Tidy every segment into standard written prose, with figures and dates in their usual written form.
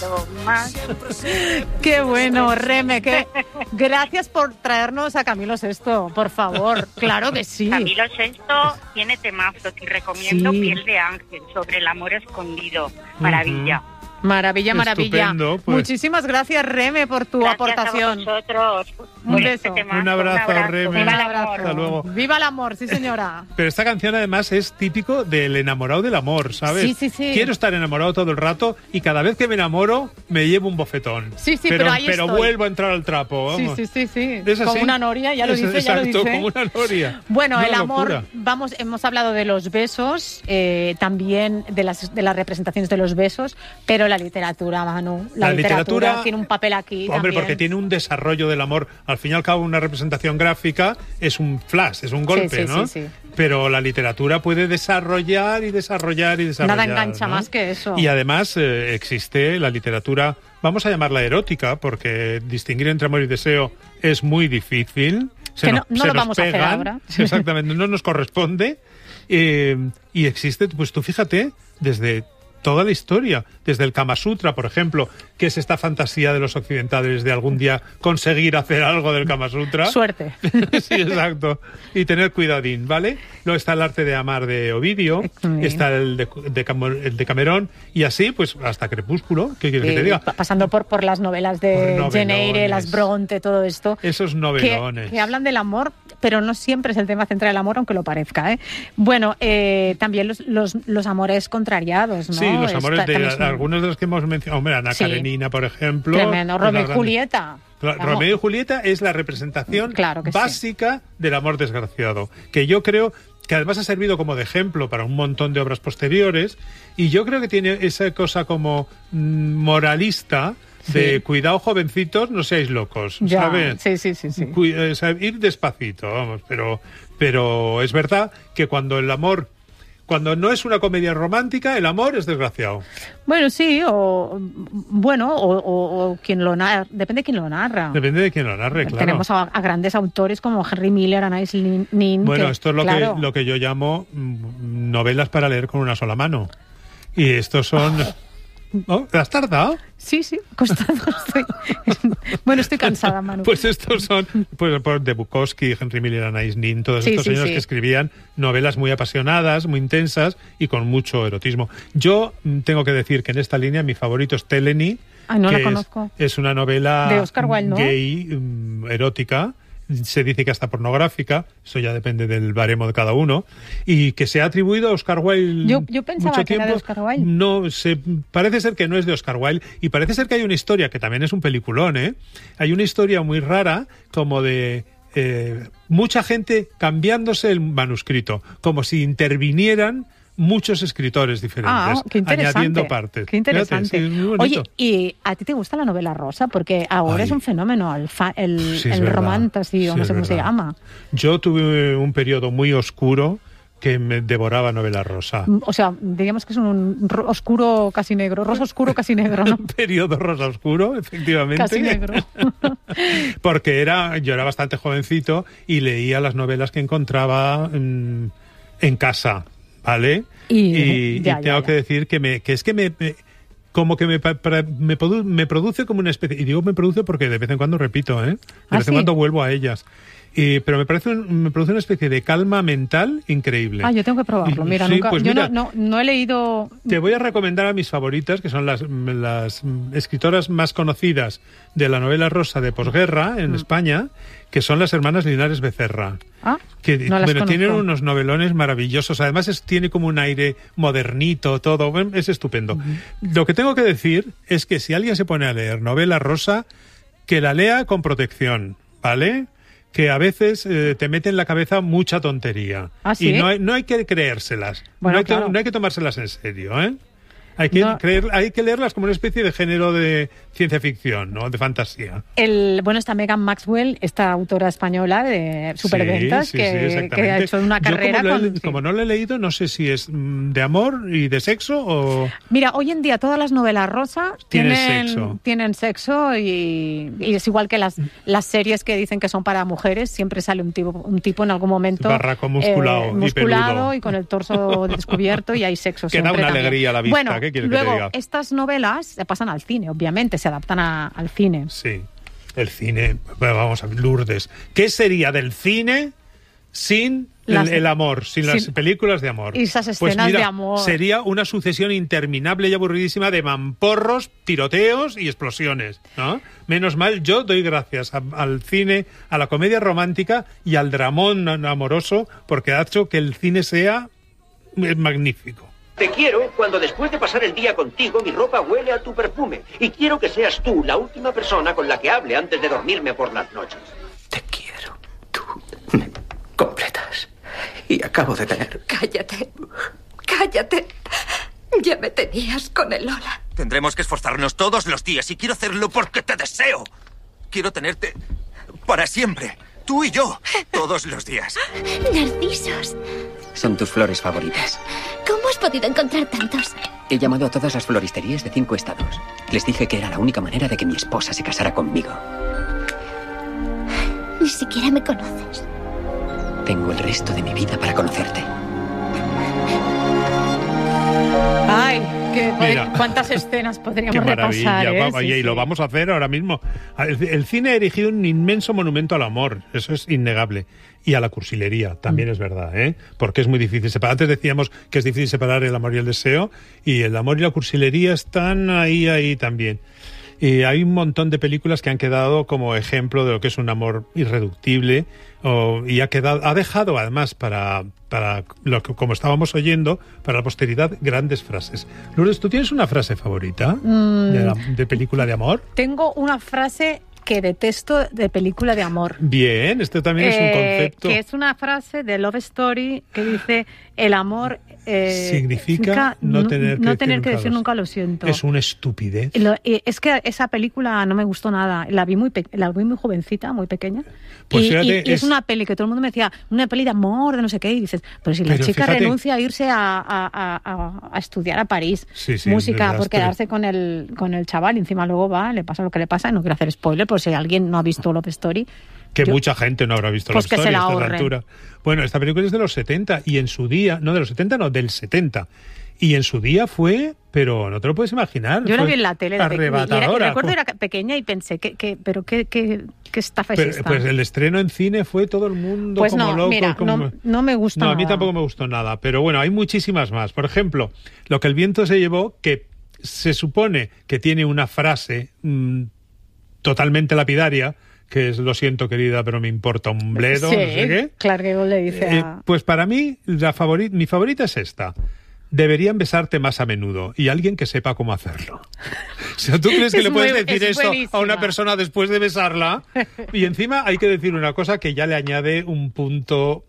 cuanto más. Qué bueno, Reme, gracias por traernos a Camilo Sesto, por favor. Claro que sí. Camilo Sesto tiene temazos y recomiendo Piel de Ángel sobre el amor escondido. Maravilla. Maravilla, maravilla. Estupendo, pues. Muchísimas gracias, Reme, por tu aportación. A vosotros. Un beso. Un abrazo, Reme. Viva el amor. Hasta luego. Viva el amor, sí señora. Pero esta canción además es típico del enamorado del amor, ¿sabes? Sí. Quiero estar enamorado todo el rato y cada vez que me enamoro me llevo un bofetón. Sí, pero ahí pero estoy. vuelvo a entrar al trapo. Vamos. Sí. ¿Es así? Como una noria, ya lo dice. Exacto, como una noria. Bueno, Una el amor, locura. hemos hablado de los besos, también de las representaciones de los besos, pero la literatura, Manu, la literatura tiene un papel aquí. Hombre, también. porque tiene un desarrollo del amor. Al fin y al cabo, una representación gráfica es un flash, es un golpe, ¿no? Sí. Pero la literatura puede desarrollar y desarrollar. Nada engancha, ¿no?, más que eso. Y además existe la literatura, vamos a llamarla erótica, porque distinguir entre amor y deseo es muy difícil. No lo vamos a hacer ahora. Exactamente, no nos corresponde. Y existe, pues tú fíjate, desde toda la historia, desde el Kama Sutra, por ejemplo, que es esta fantasía de los occidentales de algún día conseguir hacer algo del Kama Sutra. Suerte. Sí, exacto. Y tener cuidadín, ¿vale? Luego está el arte de amar de Ovidio, está el de Camerón, y así, pues, hasta Crepúsculo, ¿qué quieres que te diga? Pasando por las novelas de Jane Eyre, las Bronte, todo esto. Esos novelones. Que hablan del amor, pero no siempre es el tema central del amor, aunque lo parezca, ¿eh? Bueno, también los amores contrariados, ¿no? Sí, los amores de algunos de los que hemos mencionado. Hombre, Ana Karenina, por ejemplo. Tremendo. Romeo y Julieta. Romeo y Julieta es la representación básica del amor desgraciado, que yo creo que además ha servido como de ejemplo para un montón de obras posteriores, y yo creo que tiene esa cosa como moralista de cuidado, jovencitos, no seáis locos, ¿sabes? Sí. Ir despacito, vamos, pero es verdad que cuando no es una comedia romántica, el amor es desgraciado. Bueno, sí, o quien lo narra, depende de quién lo narra. Depende de quién lo narre, claro. Tenemos a grandes autores como Henry Miller, Anais Nin. Bueno, esto es lo que yo llamo novelas para leer con una sola mano. Y estos son... ¿Oh? ¿Te has tardado? Sí, costado estoy. Bueno, estoy cansada, Manu. Pues estos son de Bukowski, Henry Miller, Anais Nin, todos estos señores que escribían novelas muy apasionadas, muy intensas y con mucho erotismo. Yo tengo que decir que en esta línea mi favorito es Teleny. No la conozco. Es una novela de Oscar Wilde, ¿no? Gay, erótica. Se dice que hasta pornográfica, eso ya depende del baremo de cada uno, y que se ha atribuido a Oscar Wilde. Yo pensaba mucho que tiempo. era de Oscar Wilde. No, parece ser que no es de Oscar Wilde, y parece ser que hay una historia, que también es un peliculón, ¿eh? Hay una historia muy rara, como de mucha gente cambiándose el manuscrito, como si intervinieran muchos escritores diferentes, qué interesante, añadiendo partes. Qué interesante. Fíjate, sí, es muy bonito. Oye, ¿y a ti te gusta la novela rosa? Porque ahora es un fenómeno, el romantasy, o no sé cómo se llama. Yo tuve un periodo muy oscuro que me devoraba novela rosa. O sea, digamos que es un oscuro casi negro, rosa oscuro casi negro, ¿no? Un periodo rosa oscuro, efectivamente. Casi negro. Porque yo era bastante jovencito y leía las novelas que encontraba en casa, ¿vale? Y tengo que decir que me produce como una especie, y digo me produce porque de vez en cuando repito, de vez en cuando vuelvo a ellas. Pero me produce una especie de calma mental increíble. Yo tengo que probarlo. Mira, sí, nunca, pues yo mira, no he leído... Te voy a recomendar a mis favoritas, que son las escritoras más conocidas de la novela rosa de posguerra en España, que son las hermanas Linares Becerra. Que tienen unos novelones maravillosos. Además tiene como un aire modernito, todo. Es estupendo. Lo que tengo que decir es que si alguien se pone a leer novela rosa, que la lea con protección, ¿vale? Que a veces te mete en la cabeza mucha tontería. ¿Sí? Y no hay que creérselas. Bueno, no hay que tomárselas en serio, ¿eh? Hay que leerlas como una especie de género de ciencia ficción, ¿no? De fantasía. Está Megan Maxwell, esta autora española de superventas, que ha hecho una carrera como no lo he leído, no sé si es de amor y de sexo o... Mira, hoy en día todas las novelas rosas tienen sexo y es igual que las series que dicen que son para mujeres, siempre sale un tipo en algún momento... Barraco musculado y con el torso descubierto y hay sexo que da una alegría a la vista. Bueno, ¿qué quieres que te diga? Luego, estas novelas se pasan al cine, obviamente, se adaptan al cine. Sí, el cine, bueno, vamos a ver, Lourdes, ¿qué sería del cine sin el amor, sin las películas de amor? Y esas escenas de amor. Sería una sucesión interminable y aburridísima de mamporros, tiroteos y explosiones, ¿no? Menos mal, yo doy gracias al cine, a la comedia romántica y al dramón amoroso, porque ha hecho que el cine sea magnífico. Te quiero cuando después de pasar el día contigo mi ropa huele a tu perfume. Y quiero que seas tú la última persona con la que hable antes de dormirme por las noches. Te quiero. Tú me completas. Y acabo de tener... Cállate. Cállate. Ya me tenías con el Lola. Tendremos que esforzarnos todos los días y quiero hacerlo porque te deseo. Quiero tenerte para siempre. Tú y yo. Todos los días. Narcisos. Son tus flores favoritas. ¿Cómo has podido encontrar tantos? He llamado a todas las floristerías de 5 estados. Les dije que era la única manera de que mi esposa se casara conmigo. Ni siquiera me conoces. Tengo el resto de mi vida para conocerte. Ay, cuántas escenas podríamos repasar. Y lo vamos a hacer ahora mismo. El cine ha erigido un inmenso monumento al amor, eso es innegable. Y a la cursilería, también es verdad, ¿eh? Porque es muy difícil separar. Antes decíamos que es difícil separar el amor y el deseo, y el amor y la cursilería están ahí también. Y hay un montón de películas que han quedado como ejemplo de lo que es un amor irreductible, y ha dejado además para lo que, como estábamos oyendo, para la posteridad, grandes frases. Lourdes, ¿tú tienes una frase favorita de película de amor? Tengo una frase que detesto de película de amor. Bien, este también es un concepto. Que es una frase de Love Story que dice: el amor significa no tener que decir nunca lo siento. Es una estupidez. Es que esa película no me gustó nada. La vi muy jovencita, muy pequeña. Pues y es una peli que todo el mundo me decía, una peli de amor, de no sé qué, y dices, pero si la chica renuncia a irse a estudiar a París, música, por quedarse con el chaval, y encima luego le pasa lo que le pasa, y no quiero hacer spoiler, por si alguien no ha visto Love Story. Mucha gente no habrá visto pues Love Story a esta altura. Bueno, esta película es de los 70, y en su día, del 70. Y en su día fue, pero no te lo puedes imaginar. Yo la vi en la tele. Arrebatadora. Recuerdo era pequeña y pensé, ¿pero qué estafa es esta? Pues el estreno en cine fue todo el mundo pues como loco. Mira, no me gusta nada. A mí tampoco me gustó nada. Pero bueno, hay muchísimas más. Por ejemplo, Lo que el viento se llevó, que se supone que tiene una frase totalmente lapidaria, que es: lo siento, querida, pero me importa un bledo, sí, no sé qué. Clark Gable le dice Pues para mí, mi favorita es esta: deberían besarte más a menudo, y alguien que sepa cómo hacerlo. O sea, ¿tú crees que le puedes decir eso a una persona después de besarla? Y encima hay que decir una cosa que ya le añade un punto,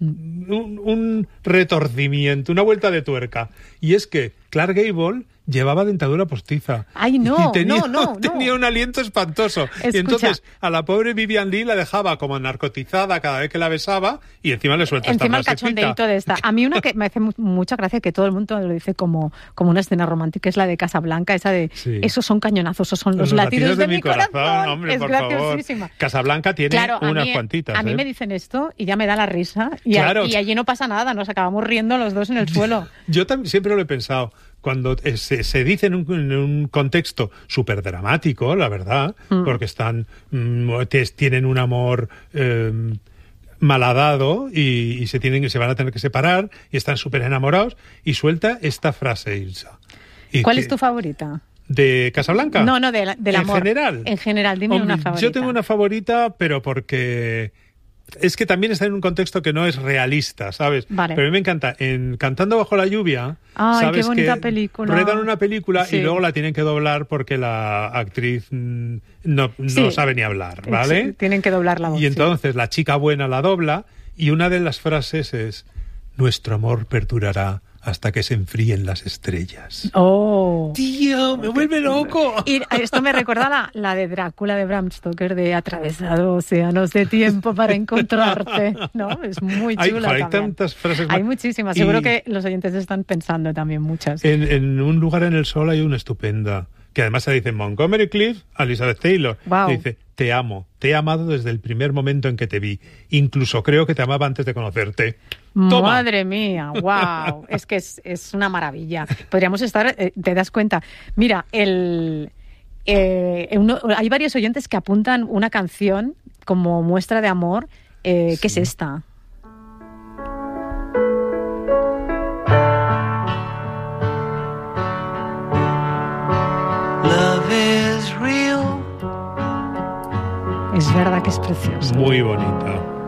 un retorcimiento, una vuelta de tuerca. Y es que Clark Gable llevaba dentadura postiza. ¡Ay, no! Y tenía un aliento espantoso. Escucha. Y entonces a la pobre Vivian Leigh la dejaba como narcotizada cada vez que la besaba, y encima le suelta esta frasecita. Encima el cachondeíto de esta. A mí una que me hace mucha gracia, que todo el mundo lo dice como una escena romántica, es la de Casablanca, esa de esos son cañonazos, esos son los latidos de mi corazón. Hombre, es graciosísima. Casablanca tiene unas cuantitas. A mí me dicen esto y ya me da la risa, y allí no pasa nada, nos acabamos riendo los dos en el suelo. Yo también siempre lo he pensado. Cuando se dice en un contexto súper dramático, la verdad, porque tienen un amor malhadado y se van a tener que separar, y están súper enamorados, y suelta esta frase, Ilsa. ¿Cuál es tu favorita? ¿De Casablanca? No, del amor. En general, dime una favorita. Yo tengo una favorita, pero porque es que también está en un contexto que no es realista, ¿sabes? Vale. Pero a mí me encanta. En Cantando bajo la lluvia, ¿sabes? Qué bonita película. Ruedan una película y luego la tienen que doblar porque la actriz no sabe ni hablar, ¿vale? Sí, tienen que doblar la voz. Y entonces la chica buena la dobla, y una de las frases es: nuestro amor perdurará hasta que se enfríen las estrellas. ¡Oh! ¡Tío, me vuelve loco! Y esto me recuerda la de Drácula de Bram Stoker, de atravesado océanos de tiempo para encontrarte. ¿No? Es muy chula. Hay tantas frases. Hay muchísimas. Seguro que los oyentes están pensando también muchas. En Un lugar en el sol hay una estupenda, que además se dice Montgomery Clift, Elizabeth Taylor. Wow. Dice: te amo. Te he amado desde el primer momento en que te vi. Incluso creo que te amaba antes de conocerte. ¡Toma! Madre mía, wow. Es que es una maravilla. Podríamos estar, te das cuenta. Mira, hay varios oyentes que apuntan una canción como muestra de amor, que es esta. Es verdad que es preciosa. Muy bonita.